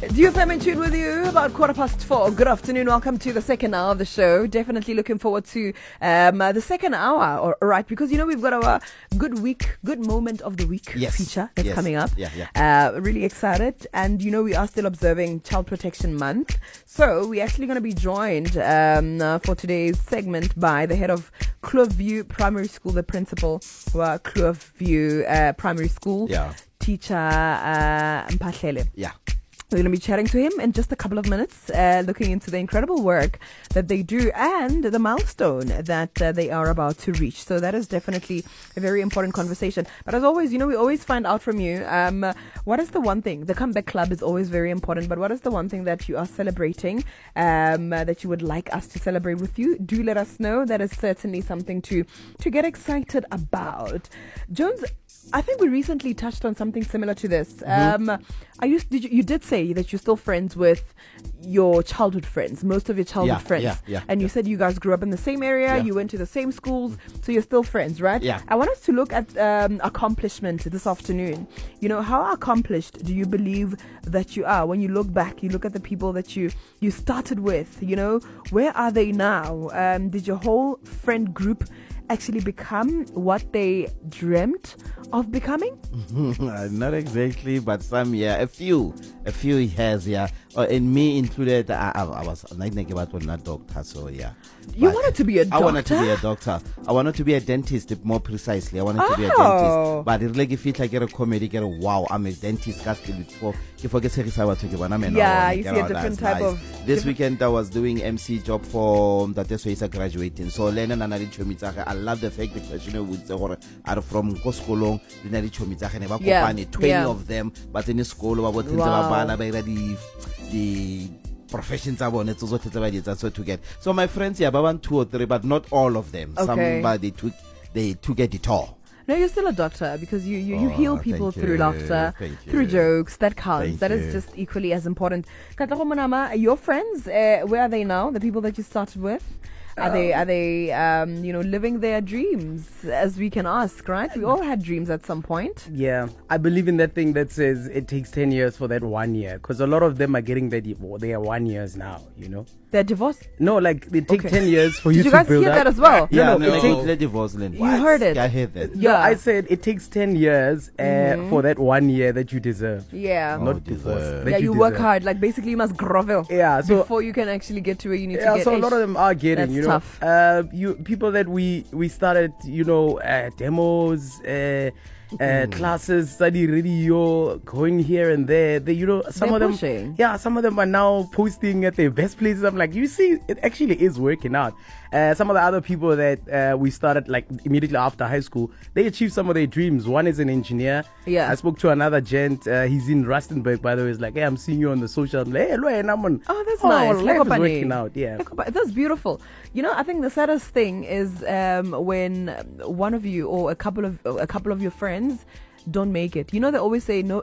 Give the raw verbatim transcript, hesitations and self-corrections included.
D F M in tune with you about quarter past four. Good afternoon. Welcome to the second hour of the show. Definitely looking forward to um, uh, the second hour, or, right? Because, you know, we've got our good week, good moment of the week yes. feature that's yes. coming up. Yeah, yeah. Uh, really excited. And, you know, we are still observing Child Protection Month. So we're actually going to be joined um, uh, for today's segment by the head of Clovelview Primary School, the principal for Clovelview uh, Primary School, yeah. teacher uh, Mpahlele. Yeah. We're going to be chatting to him in just a couple of minutes, uh, looking into the incredible work that they do and the milestone that uh, they are about to reach. So that is definitely a very important conversation. But as always, you know, we always find out from you, um, what is the one thing? The Comeback Club is always very important, but what is the one thing that you are celebrating, um, uh, that you would like us to celebrate with you? Do let us know. That is certainly something to, to get excited about. Jones, I think we recently touched on something similar to this. Mm-hmm. Um, are you, did you, you did say that you're still friends with your childhood friends, most of your childhood yeah, friends. Yeah, yeah, and you yeah. said you guys grew up in the same area, Yeah. you went to the same schools, so you're still friends, right? Yeah. I want us to look at um, accomplishment this afternoon. You know, how accomplished do you believe that you are? When you look back, you look at the people that you, you started with, you know, where are they now? Um, did your whole friend group actually become what they dreamt of becoming? Not exactly, but some, yeah, a few, a few has, yeah, uh, and me included. I, I, I was not not doctor, so yeah. You But wanted to be a doctor? I wanted to be a doctor. I wanted to be a dentist, more precisely. I wanted oh. to be a dentist. But it's like if it like a comedy, get a wow, I'm a dentist. Before, before get yeah, you see a different type nice. of. This weekend I was doing M C job for that. That's why he's graduating. So Lennon and I love the fact that you know with are from Koskolong, yeah, twenty yeah. of them, but in the school about wow. the the professions are on it, so to get. So my friends, yeah, but two or three, but not all of them. Okay. Somebody took they took it all. No, you're still a doctor because you, you, you Oh, heal people through you. laughter, Thank through you. jokes. That counts. Thank That is you. just equally as important. Katlego Monama, your friends, uh, where are they now? The people that you started with? Are they, are they, um, you know, living their dreams, as we can ask, right? We all had dreams at some point. Yeah, I believe in that thing that says it takes ten years for that one year, because a lot of them are getting that, well, they are one years now, you know? They're divorced? No, like, they take Okay. ten years for Did you, you to guys build hear up. that as well? Yeah, no, no, no, it it takes takes- Lady Voslin. You heard it. Yeah, I heard that. Yeah, Yeah. I said it takes ten years uh, Mhm. for that one year that you deserve. Yeah. Oh, Not deserve. divorce. that yeah, you, work deserve. hard. Like, basically, you must grovel Yeah, so before you can actually get to where you need yeah, to get. so a lot Eish. of them are getting, That's you know, tough. uh, you people that we we started, you know, uh, demos, uh, uh, classes, study radio, going here and there. They, you know, some They're of them, pushing. yeah, some of them are now posting at their best places. I'm like, you see, it actually is working out. Uh, some of the other people that uh, we started like immediately after high school, they achieved some of their dreams. One is an engineer. Yeah. I spoke to another gent. Uh, he's in Rustenburg, by the way. He's like, hey, I'm seeing you on the social. I'm like, hey, look, I'm on. Oh, that's oh, nice. life is Lekopane. working out. Yeah. Lekopane. That's beautiful. You know, I think the saddest thing is um, when one of you or a couple of a couple of your friends don't make it. You know, they always say no.